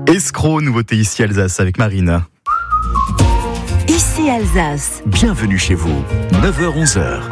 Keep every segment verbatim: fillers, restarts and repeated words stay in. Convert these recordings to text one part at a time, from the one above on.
Escroc, nouveauté ici Alsace avec Marine. Ici Alsace. Bienvenue chez vous, neuf heures onze heures.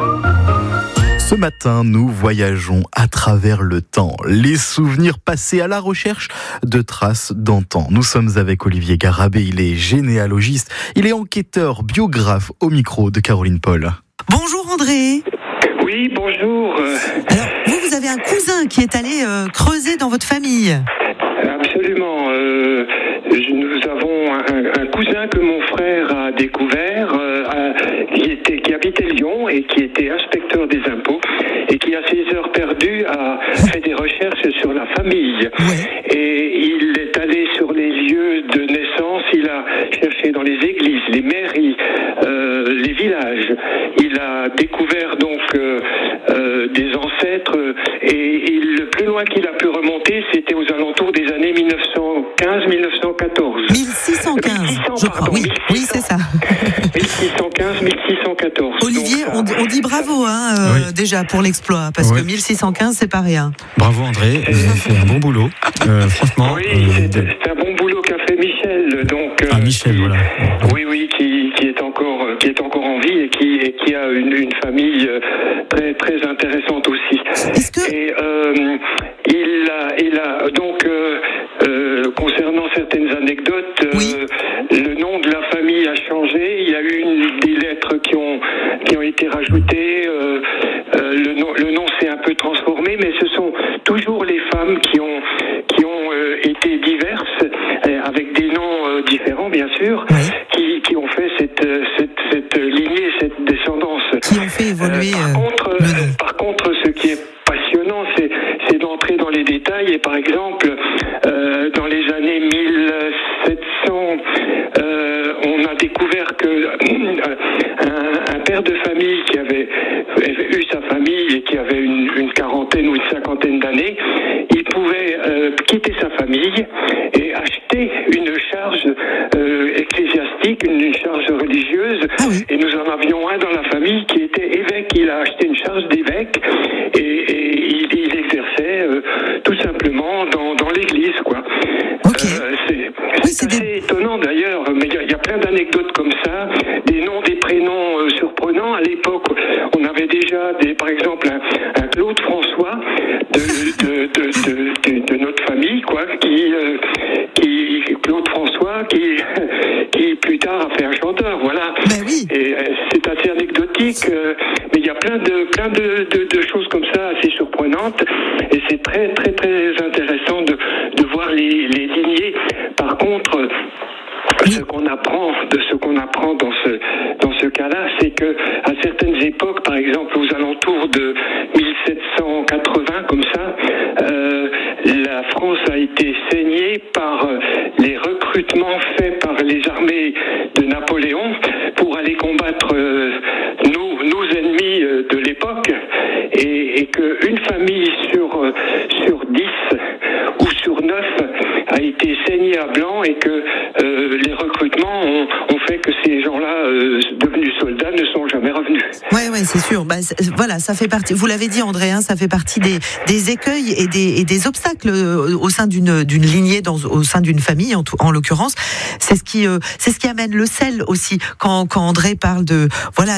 Ce matin, nous voyageons à travers le temps, les souvenirs passés à la recherche de traces d'antan. Nous sommes avec Olivier Garabé, il est généalogiste, il est enquêteur, biographe au micro de Caroline Paul. Bonjour André. Oui, bonjour. Alors, vous, vous avez un cousin qui est allé euh, creuser dans votre famille. Absolument. Euh, nous avons un, un cousin que mon frère a découvert, euh, à, qui, était, qui habitait Lyon et qui était inspecteur des impôts et qui, à ses heures perdues, a fait des recherches sur la famille. Ouais. Et il est allé sur les lieux de naissance, il a cherché dans les églises, les mairies, euh, les villages. Il a découvert donc euh, euh, des ancêtres et il, le plus loin qu'il a pu remonter, c'était aux alentours des années mille neuf cent quinze mille neuf cent quatorze. mille six cent quinze, mille six cents, je crois. pardon, Oui, oui, c'est ça. mille six cent quinze mille six cent quatorze. Olivier, donc, on, on dit bravo hein, euh, Oui. déjà pour l'exploit, parce Oui. que mille six cent quinze, c'est pas rien. Bravo André, vous avez fait un bon boulot. Euh, franchement. oui, euh, c'est, de- c'est un bon boulot qu'a fait Michel. Donc, euh, Ah, Michel, qui- voilà. Oui, oui, qui, qui est encore, qui est encore en vie et qui, et qui a une, une famille euh, très, très intéressante aussi. Est-ce que... Et euh, il a, il a donc euh, euh, concernant certaines anecdotes, euh, Oui. le nom de la famille a changé. Il y a eu une, des lettres qui ont qui ont été rajoutées. Euh, euh, le nom, le nom s'est un peu transformé, mais ce sont toujours les femmes qui ont qui ont euh, été diverses, euh, avec des noms euh, différents, bien sûr, Oui. qui qui ont fait cette cette cette lignée, cette descendance. Qui ont fait évoluer Euh, par euh, contre, le euh, nom. par contre, ce qui est passionnant, c'est, c'est d'entrer dans les détails. Et par exemple, euh, dans les années mille sept cents, euh, on a découvert que euh, un, un père de famille qui avait eu sa famille et qui avait une, une quarantaine ou une cinquantaine d'années, il pouvait euh, quitter sa famille et acheter une charge euh, ecclésiastique, une, une charge religieuse. Ah oui. Et nous en avions un dans la famille qui était évêque. Il a acheté une charge d'évêque et, et il, il exerçait euh, tout simplement dans, dans l'église, quoi. Ok. Euh, c'est Oui, c'est c'est assez des- étonnant d'ailleurs, mais il y, a- il y a plein d'anecdotes comme ça, des noms, des prénoms euh, surprenants. À l'époque, on avait déjà, des, par exemple, un, un Claude François de, de, de, de, de, de notre famille, quoi, qui, euh, qui Claude François, qui, qui plus tard a fait un chanteur, voilà. Ben oui. Et euh, c'est assez anecdotique, euh, mais il y a plein de plein de, de, de choses comme ça assez surprenantes, et c'est très très très intéressant de, de voir les, les lignées. Par contre, ce qu'on apprend de ce qu'on apprend dans ce dans ce cas-là, c'est que à certaines époques, par exemple aux alentours de mille sept cent quatre-vingts, comme ça, euh, la France a été saignée par euh, les recrutements faits par les armées de Napoléon pour aller combattre euh, nos nos ennemis euh, de l'époque, et, et que une famille sur euh, sur dix ou sur neuf a été saignée à blanc, et que euh, les recrutements ont, ont fait que ces gens-là, euh, devenus soldats, ne sont jamais revenus. Ouais, ouais, c'est sûr. Bah, c'est- voilà, ça fait partie. Vous l'avez dit, André, hein, ça fait partie des, des écueils et des, et des obstacles euh, au sein d'une, d'une lignée, dans, au sein d'une famille, en, tout- en l'occurrence. C'est ce qui, euh, c'est ce qui amène le sel aussi. Quand, quand André parle de, voilà.